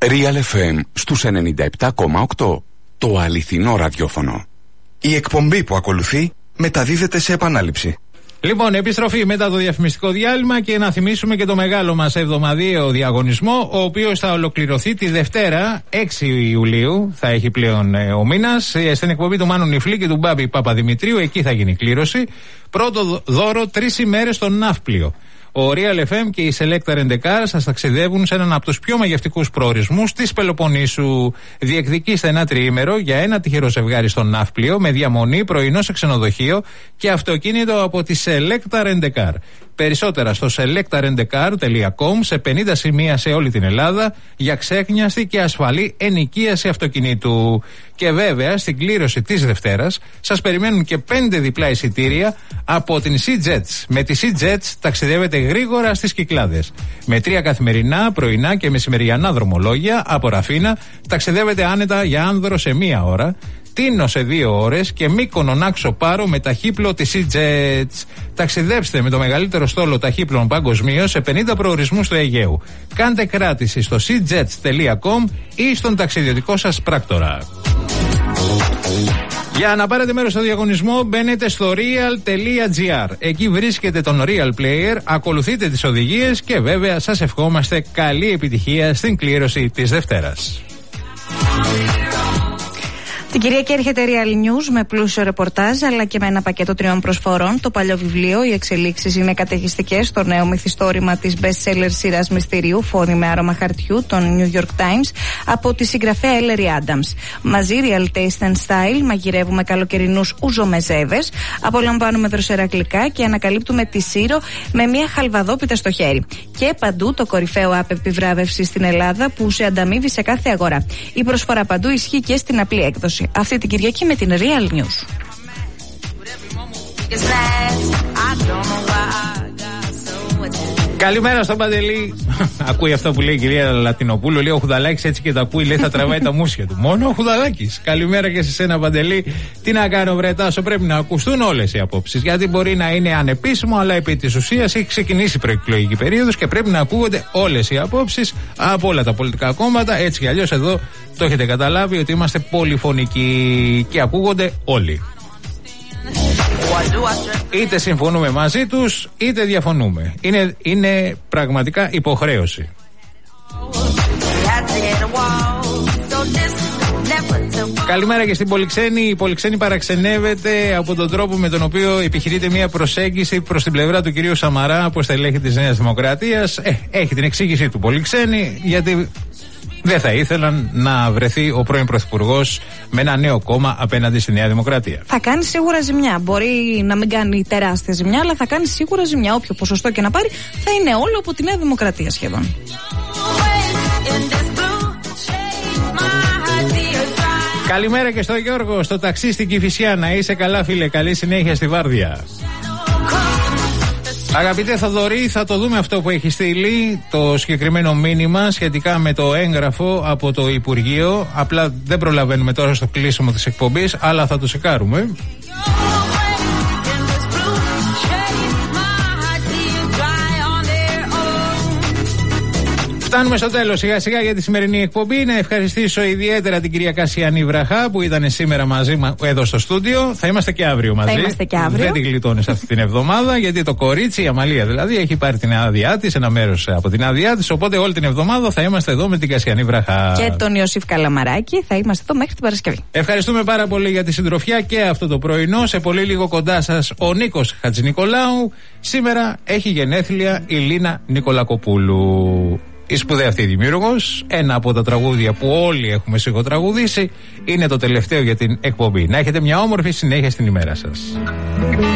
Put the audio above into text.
Real FM στους 97,8. Το αληθινό ραδιόφωνο. Η εκπομπή που ακολουθεί μεταδίδεται σε επανάληψη. Λοιπόν, επιστροφή μετά το διαφημιστικό διάλειμμα και να θυμίσουμε και το μεγάλο μας εβδομαδιαίο διαγωνισμό, ο οποίος θα ολοκληρωθεί τη Δευτέρα, 6 Ιουλίου, θα έχει πλέον ο μήνας, στην εκπομπή του Μάνου Νιφλή και του Μπάμπη Παπαδημητρίου, εκεί θα γίνει η κλήρωση. Πρώτο δώρο, 3 ημέρες στο ναύπλιο. Ο Real FM και η Selecta Rent-A-Car σας ταξιδεύουν σε έναν από τους πιο μαγευτικούς προορισμούς της Πελοποννήσου. Διεκδικήστε ένα τριήμερο για ένα τυχερό ζευγάρι στο ναύπλιο με διαμονή, πρωινό σε ξενοδοχείο και αυτοκίνητο από τη Selecta Rent-A-Car. Περισσότερα στο selectarentcar.com, σε 50 σημεία σε όλη την Ελλάδα για ξέχνιαστη και ασφαλή ενοικίαση αυτοκινήτου. Και βέβαια στην κλήρωση της Δευτέρας σας περιμένουν και 5 διπλά εισιτήρια από την SeaJets. Με τη SeaJets ταξιδεύετε γρήγορα στις Κυκλάδες. Με 3 καθημερινά, πρωινά και μεσημεριανά δρομολόγια από Ραφίνα ταξιδεύετε άνετα για Άνδρο σε 1 ώρα. Τίνο σε 2 ώρες και Μύκονο Νάξο Πάρο με ταχύπλο της SeaJets. Ταξιδέψτε με το μεγαλύτερο στόλο ταχύπλων παγκοσμίως σε 50 προορισμούς του Αιγαίου. Κάντε κράτηση στο seajets.com ή στον ταξιδιωτικό σας πράκτορα. Για να πάρετε μέρος στο διαγωνισμό μπαίνετε στο real.gr. Εκεί βρίσκεται τον Real Player, ακολουθείτε τις οδηγίες και βέβαια σας ευχόμαστε καλή επιτυχία στην κλήρωση της Δευτέρας. Την Κυριακή έρχεται Real News με πλούσιο ρεπορτάζ αλλά και με ένα πακέτο 3 προσφορών. Το παλιό βιβλίο, οι εξελίξεις είναι καταιγιστικές στο νέο μυθιστόρημα της best-seller σειράς μυστηρίου Φόνη με άρωμα χαρτιού των New York Times από τη συγγραφέα Ellery Adams. Μαζί Real Taste and Style μαγειρεύουμε καλοκαιρινούς ουζομεζέδες, απολαμβάνουμε δροσερά γλυκά και ανακαλύπτουμε τη Σύρο με μια χαλβαδόπιτα στο χέρι. Και παντού το κορυφαίο app επιβράβευση στην Ελλάδα που σε ανταμείβει σε κάθε αγορά. Η προσφορά παντού ισχύει και στην απλή έκδοση. Αυτή την Κυριακή με την Real News. Καλημέρα στον Παντελή. Ακούει αυτό που λέει η κυρία Λατινοπούλου. Λέει ο Χουδαλάκης έτσι και τα ακούει. Λέει θα τραβάει τα μουσια του. Μόνο ο Χουδαλάκης. Καλημέρα και σε σένα Παντελή. Τι να κάνω βρε Τάσο, πρέπει να ακουστούν όλες οι απόψεις. Γιατί μπορεί να είναι ανεπίσημο, αλλά επί της ουσίας έχει ξεκινήσει η προεκλογική περίοδος και πρέπει να ακούγονται όλες οι απόψεις από όλα τα πολιτικά κόμματα. Έτσι κι αλλιώς εδώ το έχετε καταλάβει ότι είμαστε πολυφωνικοί και ακούγονται όλοι. Είτε συμφωνούμε μαζί τους είτε διαφωνούμε. Είναι πραγματικά υποχρέωση. Καλημέρα και στην Πολυξένη. Η Πολυξένη παραξενεύεται από τον τρόπο με τον οποίο επιχειρείται μια προσέγγιση προς την πλευρά του κυρίου Σαμαρά από στελέχη της Νέας Δημοκρατίας. Έχει την εξήγησή του Πολυξένη, γιατί δεν θα ήθελαν να βρεθεί ο πρώην Πρωθυπουργός με ένα νέο κόμμα απέναντι στη Νέα Δημοκρατία. Θα κάνει σίγουρα ζημιά. Μπορεί να μην κάνει τεράστια ζημιά, αλλά θα κάνει σίγουρα ζημιά. Όποιο ποσοστό και να πάρει, θα είναι όλο από τη Νέα Δημοκρατία σχεδόν. Καλημέρα και στο Γιώργο, στο ταξί στην Κηφισιά. Να είσαι καλά, φίλε. Καλή συνέχεια στη βάρδια. Αγαπητέ Θοδωρή, θα το δούμε αυτό που έχει στείλει, το συγκεκριμένο μήνυμα σχετικά με το έγγραφο από το Υπουργείο. Απλά δεν προλαβαίνουμε τώρα στο κλείσιμο της εκπομπής, αλλά θα το σεκάρουμε. Φτάνουμε στο τέλος σιγά σιγά για τη σημερινή εκπομπή. Να ευχαριστήσω ιδιαίτερα την κυρία Κασιανή Βραχά που ήταν σήμερα μαζί εδώ στο στούντιο. Θα είμαστε και αύριο μαζί. Θα είμαστε και αύριο. Δεν την γλιτώνεις αυτή την εβδομάδα, γιατί το κορίτσι, η Αμαλία δηλαδή, έχει πάρει την άδειά της, ένα μέρος από την άδειά της. Οπότε όλη την εβδομάδα θα είμαστε εδώ με την Κασιανή Βραχά. Και τον Ιωσήφ Καλαμαράκη θα είμαστε εδώ μέχρι την Παρασκευή. Ευχαριστούμε πάρα πολύ για τη συντροφιά και αυτό το πρωινό. Σε πολύ λίγο κοντά σας ο Νίκος Χατζηνικολάου. Σήμερα έχει γενέθλια η Λίνα Νικολακοπούλου. Η σπουδαία αυτή δημιούργος, ένα από τα τραγούδια που όλοι έχουμε σιγοτραγουδήσει, είναι το τελευταίο για την εκπομπή. Να έχετε μια όμορφη συνέχεια στην ημέρα σας.